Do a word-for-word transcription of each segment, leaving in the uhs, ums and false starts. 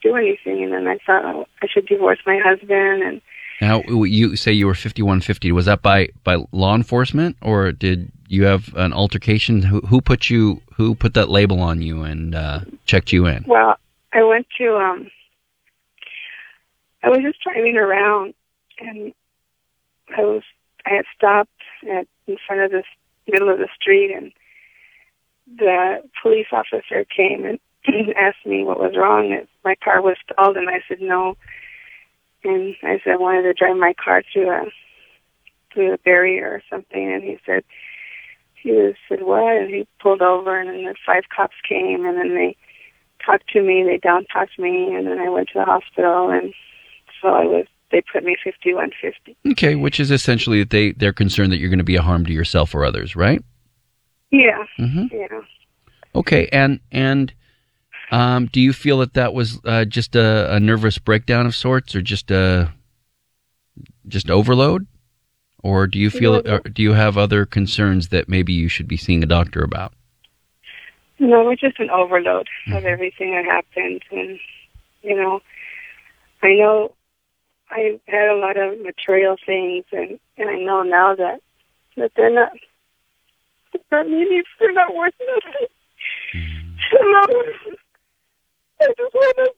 do anything. And then I thought, oh, I should divorce my husband. And now, you say you were fifty-one fifty. Was that by, by law enforcement, or did you have an altercation? Who, who put you? Who put that label on you and uh, checked you in? Well, I went to. Um, I was just driving around, and I was. I had stopped at in front of the middle of the street, and the police officer came and asked me what was wrong. If my car was stalled, and I said no. And I said I wanted to drive my car through a through a barrier or something. And he said, he was, said what? And he pulled over, and then the five cops came, and then they talked to me. They down talked me, and then I went to the hospital, and so I was. They put me fifty-one fifty. Okay, which is essentially that they they're concerned that you're going to be a harm to yourself or others, right? Yeah. Mm-hmm. Yeah. Okay, and and. Um, do you feel that that was uh, just a, a nervous breakdown of sorts, or just a just overload, or do you feel? Or do you have other concerns that maybe you should be seeing a doctor about? No, it was just an overload mm-hmm. of everything that happened, and you know, I know I had a lot of material things, and, and I know now that that they're not they're not meaning, they're not worth nothing. Mm-hmm. I just want to,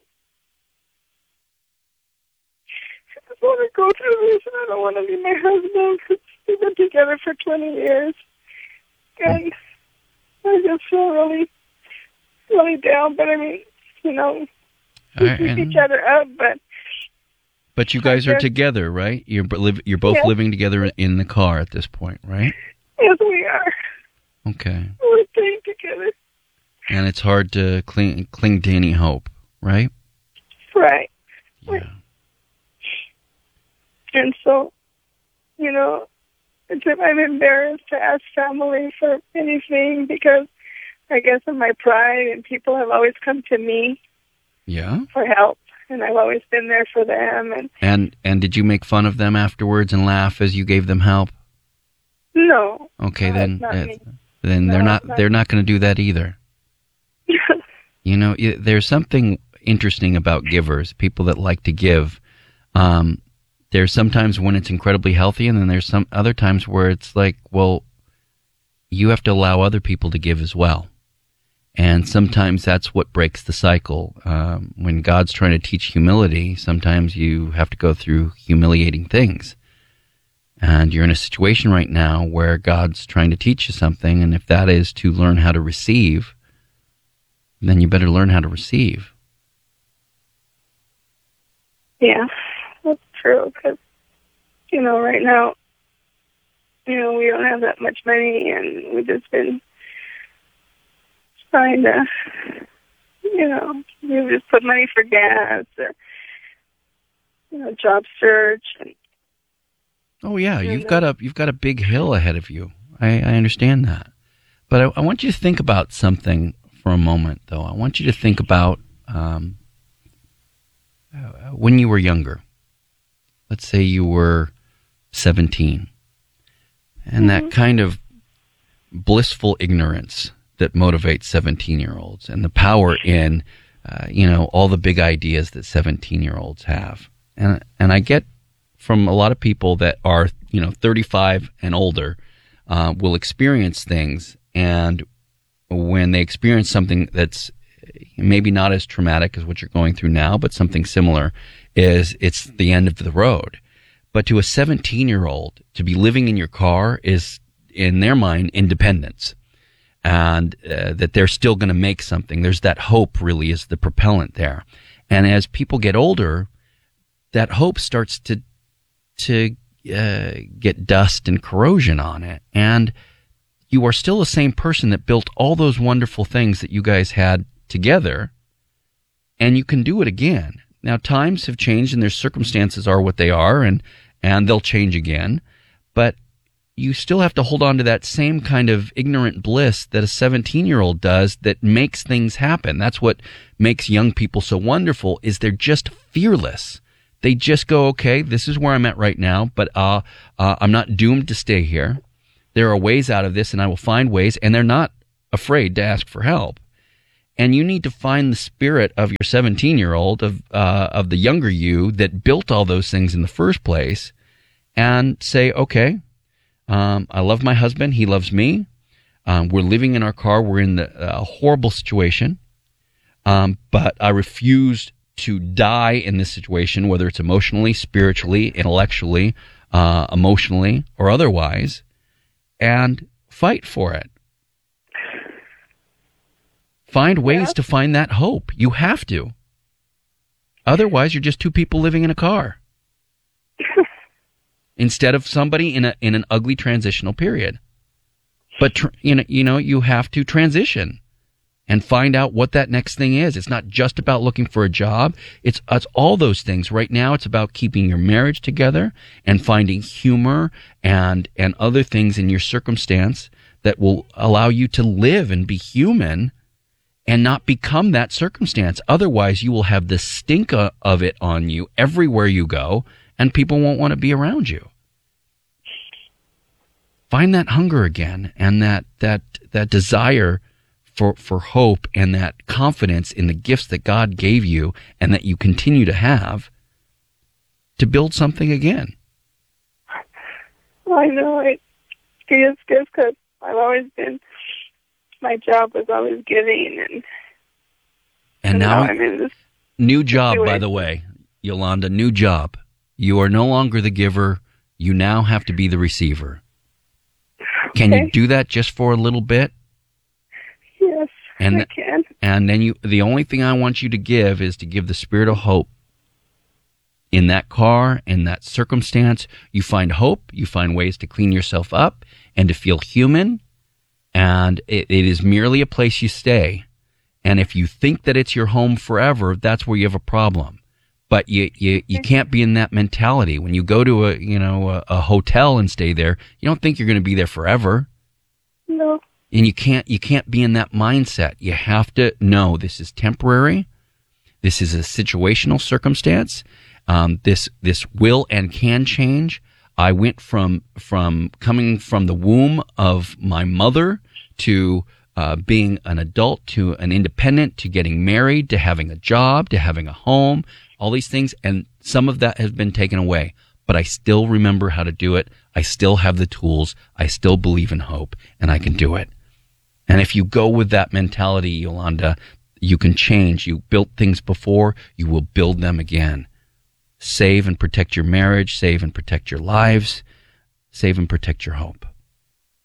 I just want to go through this, and I don't want to leave my husband, because we've been together for twenty years, and I just feel really, really down, but I mean, you know, we I, keep each other up, but... But you guys are together, right? You're, live, you're both yes. living together in the car at this point, right? Yes, we are. Okay. We're staying together. And it's hard to cling, cling to any hope, right? Right. Yeah. And so, you know, it's, I'm embarrassed to ask family for anything because I guess of my pride, and people have always come to me yeah. for help, and I've always been there for them. And and, and did you make fun of them afterwards and laugh as you gave them help? No. Okay, no, then not uh, me. then no, they're not, not they're not going to do that either. You know, there's something interesting about givers, people that like to give. Um, there's sometimes when it's incredibly healthy, and then there's some other times where it's like, well, you have to allow other people to give as well. And sometimes that's what breaks the cycle. Um, when God's trying to teach humility, sometimes you have to go through humiliating things. And you're in a situation right now where God's trying to teach you something, and if that is to learn how to receive, then you better learn how to receive. Yeah, that's true, because, you know, right now, you know, we don't have that much money, and we've just been trying to, you know, we just put money for gas or, you know, job search. And, oh, yeah, you've got a you've got a big hill ahead of you. I, I understand that. But I, I want you to think about something for a moment, though. I want you to think about um, uh, when you were younger. Let's say you were seventeen, and mm-hmm. that kind of blissful ignorance that motivates seventeen-year-olds, and the power in, uh, you know, all the big ideas that seventeen-year-olds have. And and I get from a lot of people that are, you know, thirty-five and older, uh, will experience things, and when they experience something that's maybe not as traumatic as what you're going through now, but something similar, is it's the end of the road. But to a seventeen-year-old, to be living in your car is, in their mind, independence. And uh, that they're still going to make something. There's that hope really is the propellant there. And as people get older, that hope starts to to uh, get dust and corrosion on it. And you are still the same person that built all those wonderful things that you guys had together, and you can do it again. Now, times have changed, and their circumstances are what they are, and, and they'll change again. But you still have to hold on to that same kind of ignorant bliss that a seventeen-year-old does that makes things happen. That's what makes young people so wonderful, is they're just fearless. They just go, okay, this is where I'm at right now, but uh, uh, I'm not doomed to stay here. There are ways out of this, and I will find ways, and they're not afraid to ask for help. And you need to find the spirit of your seventeen-year-old, of uh, of the younger you that built all those things in the first place, and say, okay, um, I love my husband. He loves me. Um, we're living in our car. We're in the, a horrible situation, um, but I refuse to die in this situation, whether it's emotionally, spiritually, intellectually, uh, emotionally, or otherwise, and fight for it. Find ways yeah. to find that hope. You have to. Otherwise, you're just two people living in a car. Instead of somebody in a in an ugly transitional period. But tr- you know, you know, you have to transition and find out what that next thing is. It's not just about looking for a job. It's it's all those things. Right now, it's about keeping your marriage together and finding humor and and other things in your circumstance that will allow you to live and be human and not become that circumstance. Otherwise, you will have the stink of it on you everywhere you go, and people won't want to be around you. Find that hunger again, and that that that desire for for hope, and that confidence in the gifts that God gave you and that you continue to have, to build something again. Well, I know it. It's just because I've always been, my job was always giving, and and, and now, now I'm in this new job. Situation. By the way, Yolanda, new job. You are no longer the giver. You now have to be the receiver. Can okay. you do that just for a little bit? Yes, and I can. And then you, the only thing I want you to give is to give the spirit of hope. In that car, in that circumstance, you find hope, you find ways to clean yourself up and to feel human, and it, it is merely a place you stay. And if you think that it's your home forever, that's where you have a problem. But you, you, you can't be in that mentality. When you go to a, you know, a, a hotel and stay there, you don't think you're going to be there forever. No. And you can't, you can't be in that mindset. You have to know this is temporary. This is a situational circumstance. Um, this, this will and can change. I went from, from coming from the womb of my mother to, uh, being an adult, to an independent, to getting married, to having a job, to having a home, all these things. And some of that has been taken away, but I still remember how to do it. I still have the tools. I still believe in hope, and I can do it. And if you go with that mentality, Yolanda, you can change. You built things before, you will build them again. Save and protect your marriage. Save and protect your lives. Save and protect your hope.